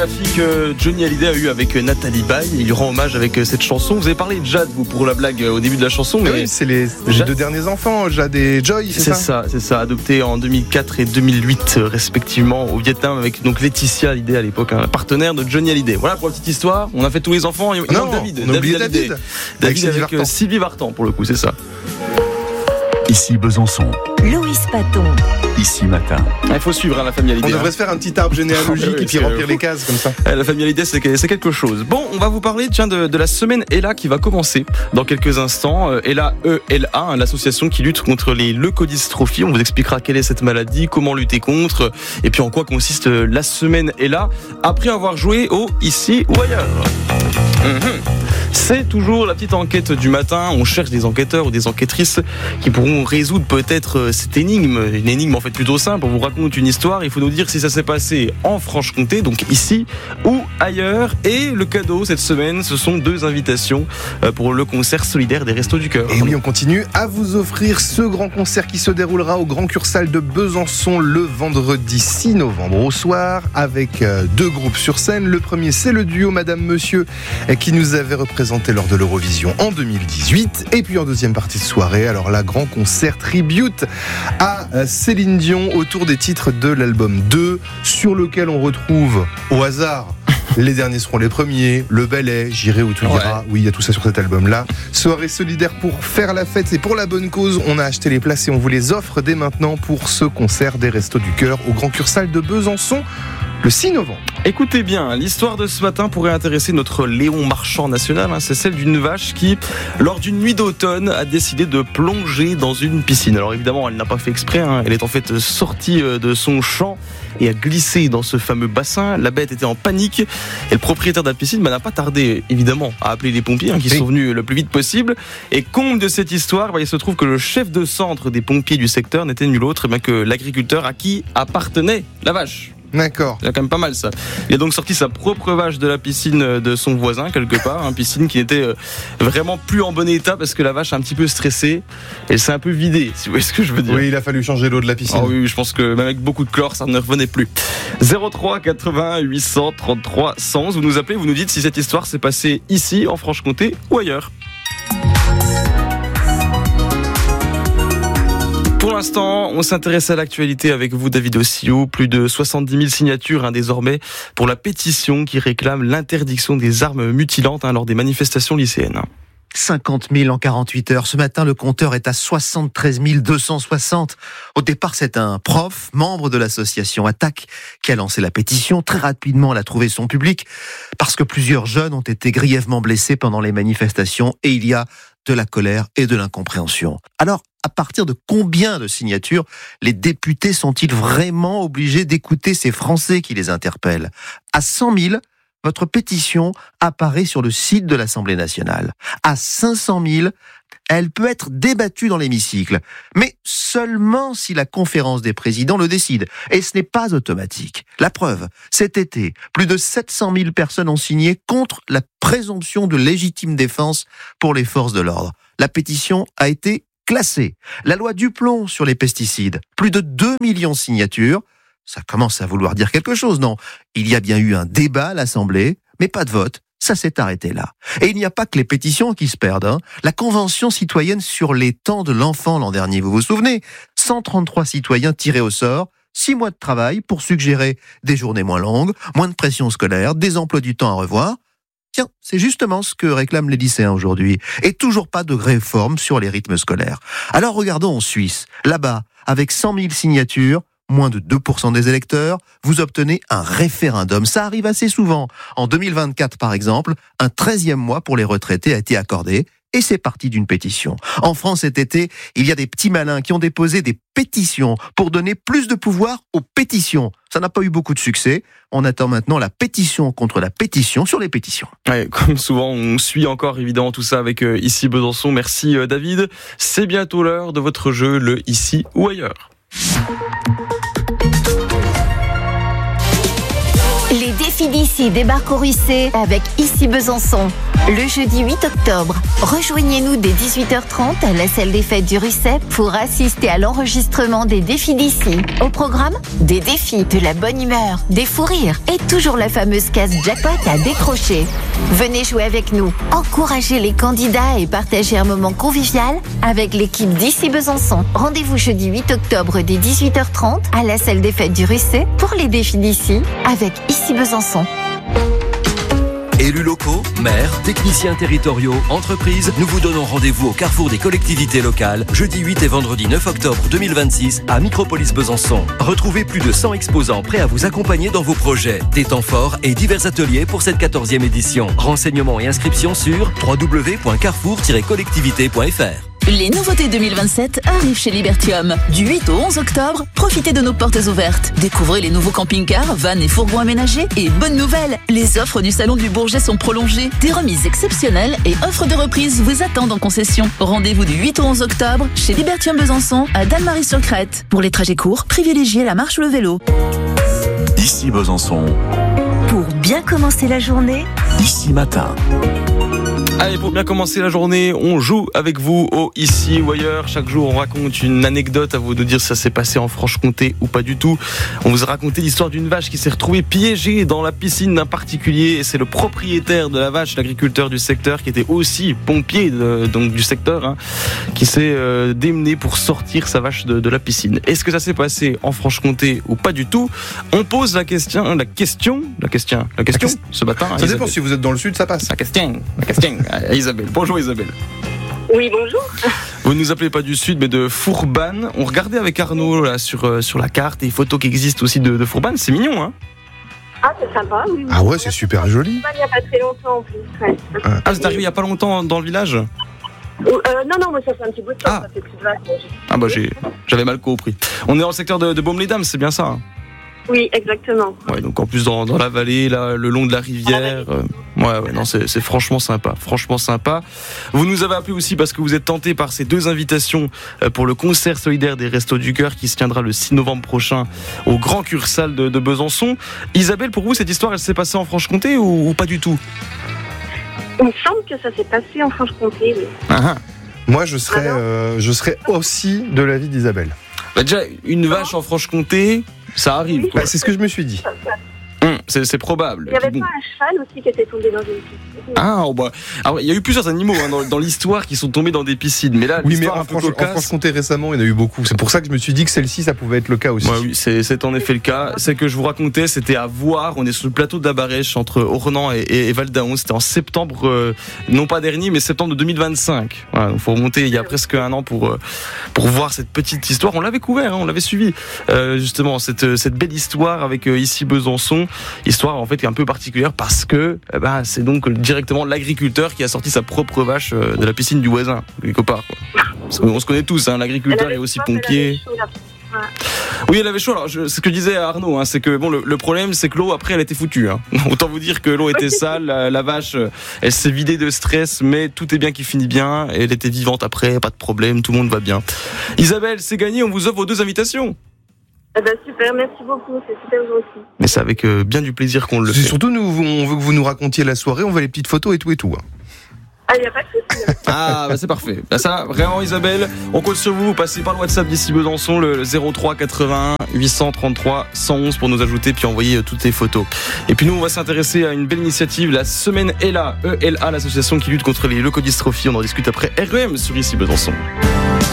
biographie que Johnny Hallyday a eu avec Nathalie Baye. Il lui rend hommage avec cette chanson. Vous avez parlé de Jade, vous, pour la blague au début de la chanson. Mais oui, c'est les deux derniers enfants, Jade et Joy, c'est ça ? C'est ça, adopté en 2004 et 2008 respectivement au Vietnam avec donc Laetitia Hallyday à l'époque, un partenaire de Johnny Hallyday. Voilà pour la petite histoire. On a fait tous les enfants. Il manque David. On a oublié David avec Sylvie Vartan pour le coup, c'est ça. Ici Besançon. Loïs Paton. Ici Matin. Il faut suivre la famille Hallyday. On devrait se faire un petit arbre généalogique et puis remplir les cases comme ça. La famille Hallyday, c'est quelque chose. Bon, on va vous parler de la semaine Ella qui va commencer dans quelques instants. Ella, ELA, l'association qui lutte contre les leucodystrophies. On vous expliquera quelle est cette maladie, comment lutter contre, et puis en quoi consiste la semaine Ella après avoir joué au Ici ou Ailleurs. C'est toujours la petite enquête du matin. On cherche des enquêteurs ou des enquêtrices qui pourront résoudre peut-être cette énigme. Une énigme en fait plutôt simple. On vous raconte une histoire. Il faut nous dire si ça s'est passé en Franche-Comté, donc ici ou ailleurs. Et le cadeau cette semaine, ce sont 2 invitations pour le concert solidaire des Restos du Cœur. Et oui, on continue à vous offrir ce grand concert qui se déroulera au Grand Cursal de Besançon le vendredi 6 novembre au soir avec 2 groupes sur scène. Le premier, c'est le duo Madame Monsieur qui nous avait représenté lors de l'Eurovision en 2018. Et puis en deuxième partie de soirée, alors là, grand concert tribute à Céline Dion autour des titres de l'album 2 sur lequel on retrouve au hasard les derniers seront les premiers, Le Ballet, J'irai où tout ira. Oui, il y a tout ça sur cet album-là. Soirée solidaire pour faire la fête et pour la bonne cause. On a acheté les places et on vous les offre dès maintenant pour ce concert des Restos du Cœur au Grand Cursal de Besançon le 6 novembre. Écoutez bien, l'histoire de ce matin pourrait intéresser notre Léon Marchand national. C'est celle d'une vache qui, lors d'une nuit d'automne, a décidé de plonger dans une piscine. Alors évidemment, elle n'a pas fait exprès. Elle est en fait sortie de son champ et a glissé dans ce fameux bassin. La bête était en panique et le propriétaire de la piscine n'a pas tardé, évidemment, à appeler les pompiers qui sont venus le plus vite possible. Et comble de cette histoire, il se trouve que le chef de centre des pompiers du secteur n'était nul autre que l'agriculteur à qui appartenait la vache. D'accord. C'est quand même pas mal ça. Il a donc sorti sa propre vache de la piscine de son voisin quelque part, une piscine qui n'était vraiment plus en bon état parce que la vache a un petit peu stressé. Elle s'est un peu vidée, si vous voyez ce que je veux dire. Oui, il a fallu changer l'eau de la piscine. Ah oui, je pense que même avec beaucoup de chlore, ça ne revenait plus. 03 80 800 33 100. Vous nous appelez, vous nous dites si cette histoire s'est passée ici, en Franche-Comté ou ailleurs. Pour l'instant, on s'intéresse à l'actualité avec vous, David Ossio. Plus de 70 000 signatures désormais pour la pétition qui réclame l'interdiction des armes mutilantes lors des manifestations lycéennes. 50 000 en 48 heures. Ce matin, le compteur est à 73 260. Au départ, c'est un prof, membre de l'association Attaque, qui a lancé la pétition. Très rapidement, elle a trouvé son public parce que plusieurs jeunes ont été grièvement blessés pendant les manifestations et il y a de la colère et de l'incompréhension. Alors, à partir de combien de signatures les députés sont-ils vraiment obligés d'écouter ces Français qui les interpellent ? À 100 000, votre pétition apparaît sur le site de l'Assemblée nationale. À 500 000, elle peut être débattue dans l'hémicycle, mais seulement si la conférence des présidents le décide. Et ce n'est pas automatique. La preuve, cet été, plus de 700 000 personnes ont signé contre la présomption de légitime défense pour les forces de l'ordre. La pétition a été classée. La loi Duplon sur les pesticides, plus de 2 millions de signatures. Ça commence à vouloir dire quelque chose, non ? Il y a bien eu un débat à l'Assemblée, mais pas de vote. Ça s'est arrêté là. Et il n'y a pas que les pétitions qui se perdent. La Convention citoyenne sur les temps de l'enfant l'an dernier, vous vous souvenez ? 133 citoyens tirés au sort, 6 mois de travail pour suggérer des journées moins longues, moins de pression scolaire, des emplois du temps à revoir. Tiens, c'est justement ce que réclament les lycéens aujourd'hui. Et toujours pas de réforme sur les rythmes scolaires. Alors regardons en Suisse. Là-bas, avec 100 000 signatures, moins de 2% des électeurs, vous obtenez un référendum. Ça arrive assez souvent. En 2024, par exemple, un 13e mois pour les retraités a été accordé. Et c'est parti d'une pétition. En France, cet été, il y a des petits malins qui ont déposé des pétitions pour donner plus de pouvoir aux pétitions. Ça n'a pas eu beaucoup de succès. On attend maintenant la pétition contre la pétition sur les pétitions. Ouais, comme souvent, on suit encore évidemment tout ça avec Ici Besançon. Merci David. C'est bientôt l'heure de votre jeu, le Ici ou Ailleurs. Les défis défis d'ici débarquent au Ruisset avec Ici Besançon. Le jeudi 8 octobre, rejoignez-nous dès 18h30 à la salle des fêtes du Ruisset pour assister à l'enregistrement des défis d'ici. Au programme, des défis, de la bonne humeur, des fous rires et toujours la fameuse case jackpot à décrocher. Venez jouer avec nous, encouragez les candidats et partagez un moment convivial avec l'équipe d'Ici Besançon. Rendez-vous jeudi 8 octobre dès 18h30 à la salle des fêtes du Ruisset pour les défis d'ici avec Ici Besançon. Élus locaux, maires, techniciens territoriaux, entreprises, nous vous donnons rendez-vous au carrefour des collectivités locales, jeudi 8 et vendredi 9 octobre 2026 à Micropolis Besançon. Retrouvez plus de 100 exposants prêts à vous accompagner dans vos projets. Des temps forts et divers ateliers pour cette 14e édition. Renseignements et inscriptions sur www.carrefour-collectivité.fr. Les nouveautés 2027 arrivent chez Libertium. Du 8 au 11 octobre, profitez de nos portes ouvertes. Découvrez les nouveaux camping-cars, vannes et fourgons aménagés. Et bonne nouvelle, les offres du Salon du Bourget sont prolongées. Des remises exceptionnelles et offres de reprise vous attendent en concession. Rendez-vous du 8 au 11 octobre chez Libertium Besançon à Danemarie-sur-Crète. Pour les trajets courts, privilégiez la marche ou le vélo. Ici Besançon, Pour bien commencer la journée, Ici Matin. Allez, pour bien commencer la journée, on joue avec vous au Ici ou ailleurs. Chaque jour, on raconte une anecdote. À vous de dire si ça s'est passé en Franche-Comté ou pas du tout. On vous a raconté l'histoire d'une vache qui s'est retrouvée piégée dans la piscine d'un particulier. Et c'est le propriétaire de la vache, l'agriculteur du secteur, qui était aussi pompier donc du secteur, qui s'est démené pour sortir sa vache de la piscine. Est-ce que ça s'est passé en Franche-Comté ou pas du tout? On pose la question ce matin. Ça dépend, si vous êtes dans le sud, ça passe. La question. Isabelle. Bonjour Isabelle. Oui, bonjour. Vous ne nous appelez pas du sud mais de Fourban. On regardait avec Arnaud là, sur la carte et photos qui existent aussi de Fourban. C'est mignon, hein? Ah, c'est sympa. Oui. Ah ouais, c'est super joli. Il n'y a pas très longtemps en plus. Ouais. Ah, vous êtes arrivé il n'y a pas longtemps dans le village? Non, moi ça fait un petit bout de temps. Ah. Ça fait plus de 20 ans. Ah bah j'avais mal compris. On est dans le secteur de Baume-les-Dames, c'est bien ça, hein? Oui, exactement. Ouais, donc en plus dans la vallée, là, le long de la rivière. Ouais, non, c'est franchement sympa. Vous nous avez appelé aussi parce que vous êtes tenté par ces deux invitations pour le concert solidaire des Restos du Cœur qui se tiendra le 6 novembre prochain au Grand Cursal de Besançon. Isabelle, pour vous, cette histoire, elle s'est passée en Franche-Comté ou pas du tout? Il me semble que ça s'est passé en Franche-Comté, oui. Moi, je serais aussi de l'avis d'Isabelle. Bah déjà, une vache en Franche-Comté, ça arrive, quoi. C'est ce que je me suis dit. C'est probable. Il n'y avait pas un cheval aussi qui était tombé dans une piscine? Alors, il y a eu plusieurs animaux dans l'histoire qui sont tombés dans des piscines, mais là, Oui, mais l'histoire en un peu cocasse. Franche-Comté récemment, il y en a eu beaucoup. C'est pour ça que je me suis dit que celle-ci, ça pouvait être le cas aussi. Ouais, oui, c'est en effet le cas. Celle que je vous racontais, c'était à Voir. On est sur le plateau d'Abarèche entre Ornans et Val-d'Aon. C'était en septembre, non pas dernier, mais septembre de 2025. Voilà, donc faut remonter il y a presque un an pour voir cette petite histoire. On l'avait couvert, on l'avait suivi. Justement, cette belle histoire avec Ici Besançon. Histoire en fait qui est un peu particulière parce que c'est donc directement l'agriculteur qui a sorti sa propre vache de la piscine du voisin, quelque part, quoi. Parce qu'on se connaît tous, l'agriculteur est aussi pompier. Oui, elle avait chaud. Alors, c'est ce que disait Arnaud, c'est que bon, le problème, c'est que l'eau après, elle était foutue. Autant vous dire que l'eau était sale, la vache, elle s'est vidée de stress, mais tout est bien qui finit bien. Elle était vivante après, pas de problème, tout le monde va bien. Isabelle, c'est gagné. On vous offre vos deux invitations. Super, merci beaucoup, c'est super gentil. Mais c'est avec bien du plaisir qu'on le fait. Surtout, on veut que vous nous racontiez la soirée, on veut les petites photos et tout. Ah, il n'y a pas de souci. C'est parfait. Ça, vraiment Isabelle, on compte sur vous. Vous passez par le WhatsApp d'Ici Besançon, le 03 81 833 111 pour nous ajouter puis envoyer toutes les photos. Et puis nous, on va s'intéresser à une belle initiative, la semaine ELA, l'association qui lutte contre les leucodystrophies. On en discute après REM sur Ici Besançon.